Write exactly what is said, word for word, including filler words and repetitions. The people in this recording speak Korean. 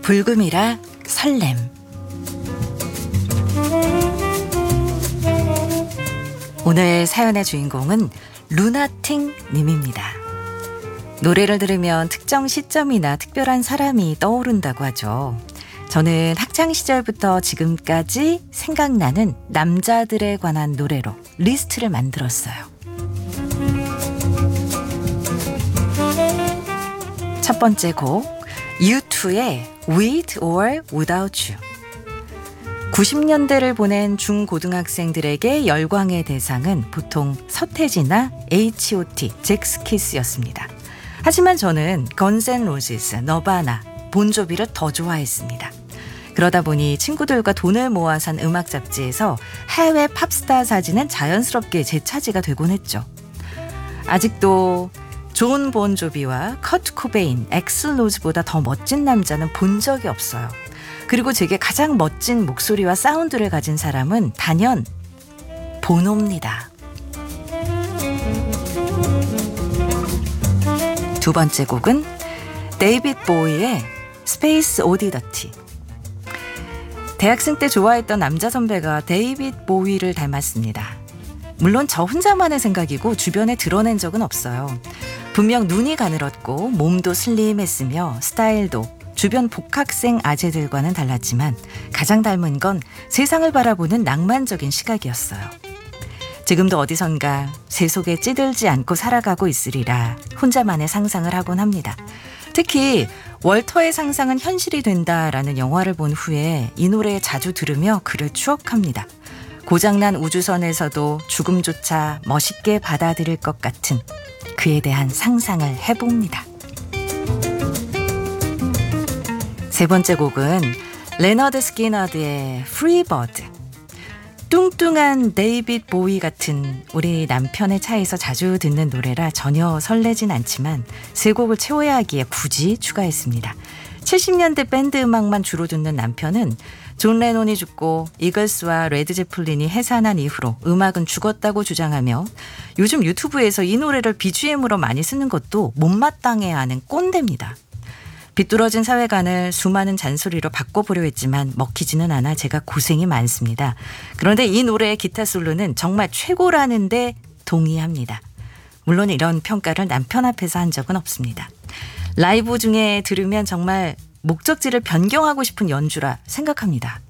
불금이라 설렘. 오늘 사연의 주인공은 루나틱 님입니다. 노래를 들으면 특정 시점이나 특별한 사람이 떠오른다고 하죠. 저는 학창 시절부터 지금까지 생각나는 남자들에 관한 노래로 리스트를 만들었어요. 첫 번째 곡, 유투의 With or Without You. 구십 년대를 보낸 중고등학생들에게 열광의 대상은 보통 서태지나 에이치 오 티, 잭스키스였습니다. 하지만 저는 건센로지스, 너바나, 본조비를 더 좋아했습니다. 그러다 보니 친구들과 돈을 모아 산 음악 잡지에서 해외 팝스타 사진은 자연스럽게 제 차지가 되곤 했죠. 아직도 존 본조비와 커트 코베인, 엑슬 로즈보다 더 멋진 남자는 본 적이 없어요. 그리고 제게 가장 멋진 목소리와 사운드를 가진 사람은 단연 보노입니다. 두 번째 곡은 데이빗 보위의 스페이스 오디더티. 대학생 때 좋아했던 남자 선배가 데이빗 보위를 닮았습니다. 물론 저 혼자만의 생각이고 주변에 드러낸 적은 없어요. 분명 눈이 가늘었고 몸도 슬림했으며 스타일도 주변 복학생 아재들과는 달랐지만 가장 닮은 건 세상을 바라보는 낭만적인 시각이었어요. 지금도 어디선가 제 속에 찌들지 않고 살아가고 있으리라 혼자만의 상상을 하곤 합니다. 특히 월터의 상상은 현실이 된다라는 영화를 본 후에 이 노래 자주 들으며 그를 추억합니다. 고장난 우주선에서도 죽음조차 멋있게 받아들일 것 같은 그에 대한 상상을 해봅니다. 세 번째 곡은 레너드 스키너드의 프리버드. 뚱뚱한 데이빗 보위 같은 우리 남편의 차에서 자주 듣는 노래라 전혀 설레진 않지만 세 곡을 채워야 하기에 굳이 추가했습니다. 칠십 년대 밴드 음악만 주로 듣는 남편은 존 레논이 죽고 이글스와 레드 제플린이 해산한 이후로 음악은 죽었다고 주장하며 요즘 유튜브에서 이 노래를 비지엠으로 많이 쓰는 것도 못마땅해야 하는 꼰대입니다. 비뚤어진 사회관을 수많은 잔소리로 바꿔보려 했지만 먹히지는 않아 제가 고생이 많습니다. 그런데 이 노래의 기타 솔로는 정말 최고라는데 동의합니다. 물론 이런 평가를 남편 앞에서 한 적은 없습니다. 라이브 중에 들으면 정말 목적지를 변경하고 싶은 연주라 생각합니다.